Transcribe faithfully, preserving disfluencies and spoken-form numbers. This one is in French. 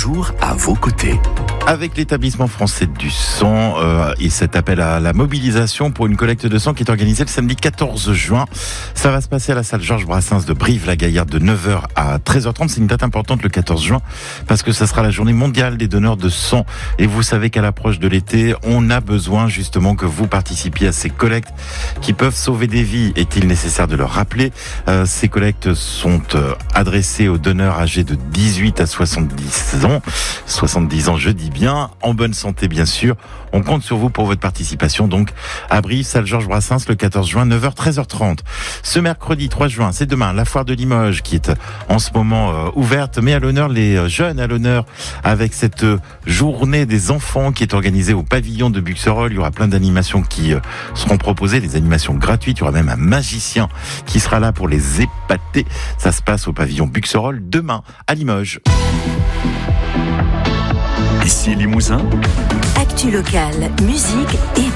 toujours à vos côtés. Avec l'établissement français du sang euh, et cet appel à la mobilisation pour une collecte de sang qui est organisée le samedi quatorze juin. Ça va se passer à la salle Georges Brassens de Brive-la-Gaillarde de neuf heures à treize heures trente. C'est une date importante le quatorze juin parce que ça sera la journée mondiale des donneurs de sang. Et vous savez qu'à l'approche de l'été, on a besoin justement que vous participiez à ces collectes qui peuvent sauver des vies. Est-il nécessaire de le rappeler ? euh, Ces collectes sont euh, adressées aux donneurs âgés de dix-huit à soixante-dix ans. soixante-dix ans, je dis bien. Bien, en bonne santé bien sûr. On compte sur vous pour votre participation donc à Brive, salle Georges Brassens le quatorze juin, neuf heures treize heures trente. Ce mercredi trois juin, c'est demain, la foire de Limoges qui est en ce moment euh, ouverte, mais à l'honneur les jeunes, à l'honneur avec cette euh, journée des enfants qui est organisée au pavillon de Buxerolles. Il y aura plein d'animations qui euh, seront proposées, des animations gratuites. Il y aura même un magicien qui sera là pour les épater. Ça se passe au pavillon Buxerolles demain à Limoges. Ici Limousin. Actu locale, musique et